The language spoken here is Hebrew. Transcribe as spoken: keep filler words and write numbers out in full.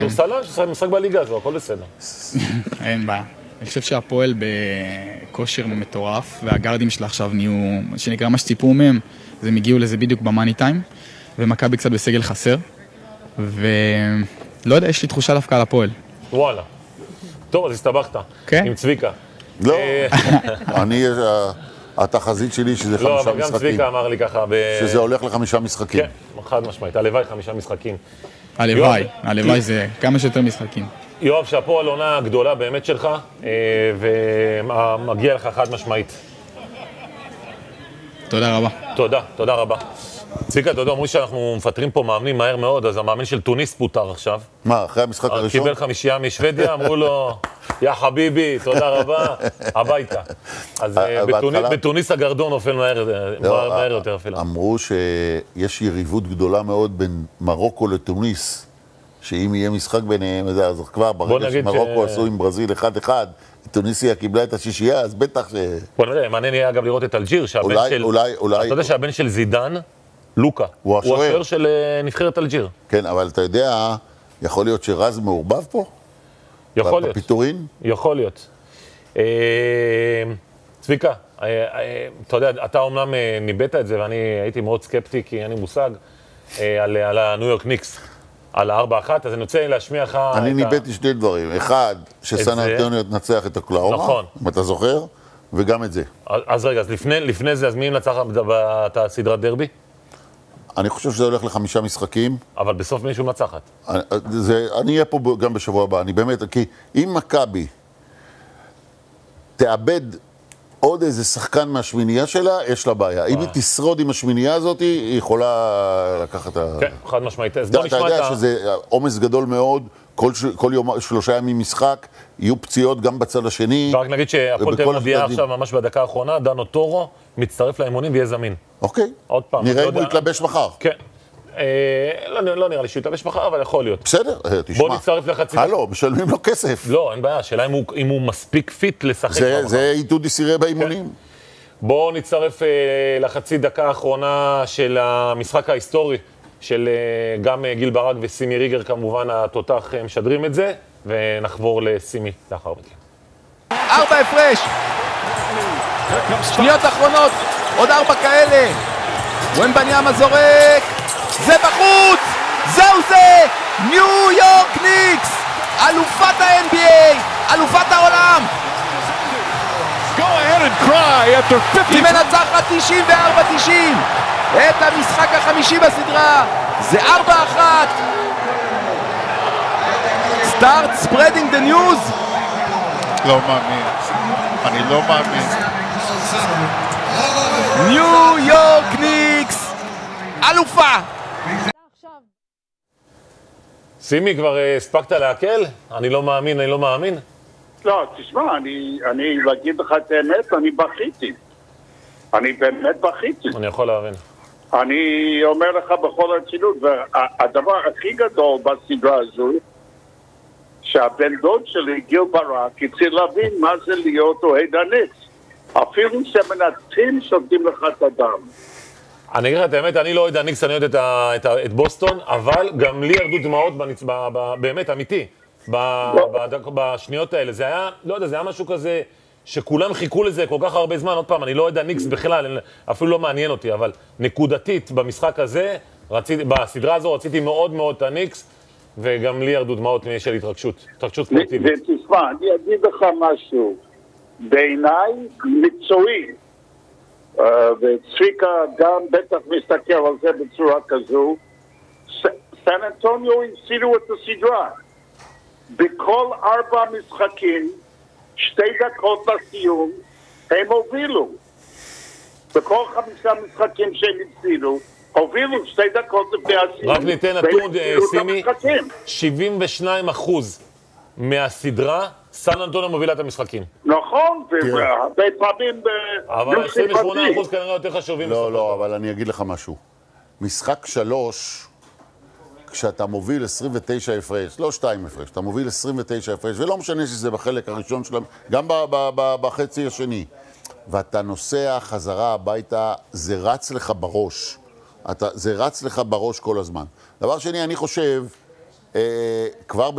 סלש, משחק בליגה הזו, הכל בסדר. אין בעיה. אני חושב שהפועל בכושר מטורף, והגארדים שלה עכשיו נהיו, שנקרא מה שציפו מהם, אז הם הגיעו לזה בדיוק במאני טיים, ומכבי קצת בסגל חסר, ולא יודע, יש לי תחושה דווקא על הפועל. וואלה. טוב, אז הסתבכת. כן? עם צביקה. לא, אני, התחזית שלי שזה חמישה משחקים. לא, אבל גם צביקה אמר לי ככה. שזה הולך לחמישה משחקים. כן, חד משמעית. הלוואי חמישה משחקים. הלוואי, הלוואי זה כמה שיותר משחקים. יואב, שהפועל עונה גדולה באמת שלך, ומגיע לך חד משמעית. תודה רבה. תודה, תודה רבה. צביקה, אתה יודע, אומרים שאנחנו מפטרים פה מאמנים מהר מאוד, אז המאמן של טוניס פוטר עכשיו. מה, אחרי המשחק הראשון? קיבל חמישייה משוודיה, אמרו לו, יא חביבי, תודה רבה, הביתה. אז בטוניס הגרדון נופל מהר יותר אפילו. אמרו שיש יריבות גדולה מאוד בין מרוקו לטוניס, שאם יהיה משחק ביניהם, אז כבר ברגע שמרוקו עשו עם ברזיל אחד אחד, טוניסיה קיבלה את השישייה, אז בטח ש... בוא נראה, מעניין יהיה אגב לראות את אלג'יר, שהבן של... אולי, אולי... אתה יודע שהבן של זידן, לוקה, הוא השוער של נבחרת אלג'יר. כן, אבל אתה יודע, יכול להיות שרז מעורבב פה? יכול להיות. בפיטורין? יכול להיות. צביקה, אתה יודע, אתה אומנם ניבאת את זה, ואני הייתי מאוד סקפטי, כי אין לי מושג, על הניו יורק ניקס. על הארבע אחת, אז אני רוצה להשמיע לך... אני ניבאתי שני דברים. אחד, שסן אנטוניו תנצח את אוקלהומה, נכון. אם אתה זוכר, וגם את זה. אז רגע, אז לפני זה, אז מי מנצח את הסדרת דרבי? אני חושב שזה הולך לחמישה משחקים. אבל בסוף מישהו מנצחת. אני אהיה פה גם בשבוע הבא, אני באמת, כי אם מכבי תאבד עוד איזה שחקן מהשמינייה שלה, יש לה בעיה. אם היא תשרוד עם השמינייה הזאת, היא יכולה לקחת... כן, חד משמעית. אתה יודע שזה עומס גדול מאוד, כל יום, שלושה ימים משחק, יהיו פציעות גם בצד השני. רק נגיד שהפועל תל אביב מודיעה עכשיו ממש בדקה האחרונה, דנו טורו מצטרף לאימונים ויהיה זמין. אוקיי. עוד פעם. נראה אם הוא יתלבש מחר. כן. לא נראה לי שהוא יתלבש מחר, אבל יכול להיות. בסדר, תשמע. בוא נצטרף לחצי... הלו, משלמים לו כסף. לא, אין בעיה, השאלה אם הוא מספיק פיט לשחק. זה עידוד יסירי באימונים. בואו נצטרף לחצי דקה האחרונה של המשחק ההיסטורי, של גם גיל ברק וסימי ריגר, כמובן התותח משדרים את זה, ונחבור לסימי לאחר מכן. ארבע הפרש! שניות אחרונות, עוד ארבע כאלה. ומבניאמה זורק, זה בחוץ! זהו זה! ניו יורק ניקס! אלופת ה-אן בי איי! אלופת העולם! היא מנצחת תשעים וארבע תשעים את המשחק החמישי בסדרה, זה ארבע אחת. Start spreading the news. לא מאמין, אני לא מאמין. ניו יורק ניקס, אלופה. סימי, כבר הספקת להקל? אני לא מאמין, אני לא מאמין. לא, תשמע, אני, אני אגיד לך את האמת, אני בכיתי. אני באמת בכיתי. אני יכול להבין. אני אומר לך בכל הרצינות, והדבר הכי גדול בסדרה הזו, שהבן דוד שלי, גיל ברק, הצליח להבין מה זה להיות אוהד הניקס. אפילו שמנתים שותים לך את הדם. אני אגיד לך את האמת, אני לא אוהד הניקס, אני אוהד את, את, את בוסטון, אבל גם לי ירדו דמעות בנצ... ב, ב, באמת, אמיתי. ב, ב, בשניות האלה, זה היה, לא יודע, זה היה משהו כזה שכולם חיכו לזה כל כך הרבה זמן. עוד פעם, אני לא יודע ניקס בכלל, אפילו לא מעניין אותי, אבל נקודתית במשחק הזה, רציתי, בסדרה הזו רציתי מאוד מאוד את הניקס, וגם לי ירדו דמעות של התרגשות, התרגשות ספורטיבית. ותשמע, אני אגיד לך משהו, בעיניי מקצועי, וצביקה גם בטח מסתכל על זה בצורה כזו, סן אנטוניו הפסידו את הסדרה. בכל ארבע משחקים, שתי דקות לסיום, הם הובילו. בכל חמישה משחקים שהם הפסידו, הובילו שתי דקות לפני הסיום. רק ניתן נתון, סימי, שבעים ושניים אחוז מהסדרה, סן אנטוניו מובילה את המשחקים. נכון, והרבה פעמים... אבל עשרים ושמונה אחוז כנראה יותר חשובים. לא, לא, אבל אני אגיד לך משהו. משחק שלוש... כשאתה מוביל עשרים ותשע הפרש, לא שתיים הפרש, אתה מוביל עשרים ותשע הפרש, ולא משנה שזה בחלק הראשון שלהם, גם בחצי השני. ואתה נוסע חזרה הביתה, זה רץ לך בראש. אתה, זה רץ לך בראש כל הזמן. דבר שני, אני חושב, אה, כבר...